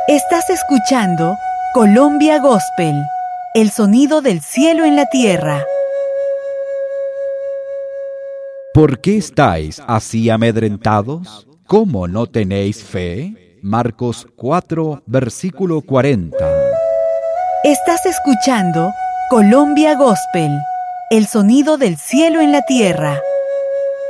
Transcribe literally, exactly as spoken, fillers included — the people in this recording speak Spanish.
Estás escuchando Colombia Gospel, el sonido del cielo en la tierra. ¿Por qué estáis así amedrentados? ¿Cómo no tenéis fe? Marcos cuatro, versículo cuarenta. Estás escuchando Colombia Gospel, el sonido del cielo en la tierra.